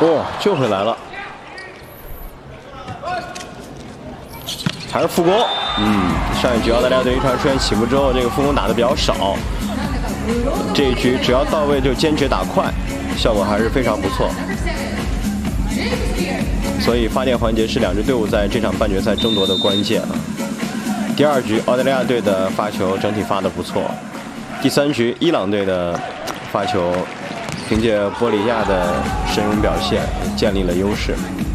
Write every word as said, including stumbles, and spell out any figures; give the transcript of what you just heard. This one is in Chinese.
哇，救回来了，还是副攻。嗯，上一局澳大利亚队一传出现起步之后，这个副攻打的比较少。这一局只要到位就坚决打快，效果还是非常不错。所以发电环节是两支队伍在这场半决赛争夺的关键啊。第二局澳大利亚队的发球整体发的不错，第三局伊朗队的发球凭借波利亚的神勇表现建立了优势。